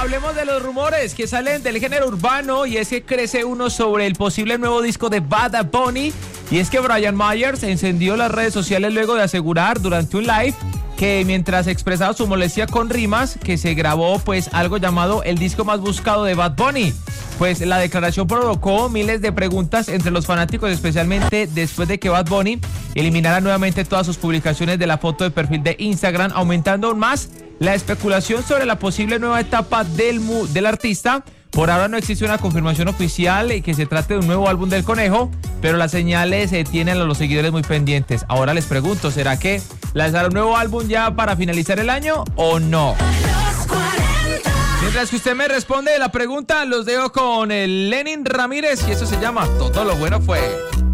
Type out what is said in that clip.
hablemos de los rumores que salen del género urbano, y es que crece uno sobre el posible nuevo disco de Bad Bunny, y es que Brian Myers encendió las redes sociales luego de asegurar durante un live que mientras expresaba su molestia con rimas, que se grabó pues algo llamado el disco más buscado de Bad Bunny. Pues la declaración provocó miles de preguntas entre los fanáticos, especialmente después de que Bad Bunny eliminara nuevamente todas sus publicaciones de la foto de perfil de Instagram, aumentando aún más la especulación sobre la posible nueva etapa del artista. Por ahora no existe una confirmación oficial y que se trate de un nuevo álbum del Conejo, pero las señales tienen a los seguidores muy pendientes. Ahora les pregunto, ¿será que lanzará un nuevo álbum ya para finalizar el año o no? Mientras que usted me responde la pregunta, los dejo con el Lenin Ramírez y eso se llama Todo lo bueno fue.